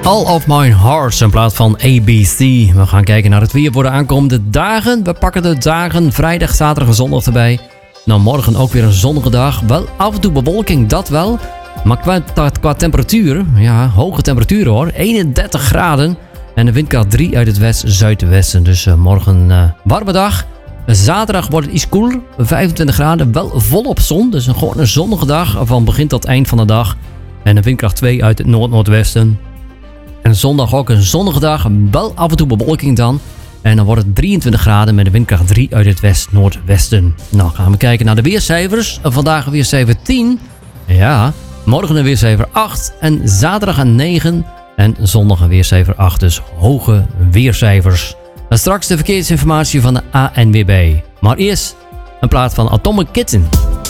All of My Heart in plaats van ABC. We gaan kijken naar het weer voor de aankomende dagen. We pakken de dagen vrijdag, zaterdag en zondag erbij. Nou, morgen ook weer een zonnige dag. Wel af en toe bewolking, dat wel. Maar qua temperatuur, ja, hoge temperaturen hoor. 31 graden. En de windkracht 3 uit het west-zuidwesten. Dus morgen warme dag. Zaterdag wordt het iets koeler. 25 graden, wel volop zon. Dus gewoon een zonnige dag van begin tot eind van de dag. En de windkracht 2 uit het noord-noordwesten. En zondag ook een zonnige dag, wel af en toe bewolking dan. En dan wordt het 23 graden met de windkracht 3 uit het west-noordwesten. Nou, gaan we kijken naar de weercijfers. Vandaag weercijfer 10. Ja, morgen een weercijfer 8. En zaterdag een 9. En zondag een weercijfer 8. Dus hoge weercijfers. En straks de verkeersinformatie van de ANWB. Maar eerst een plaat van Atomic Kitten.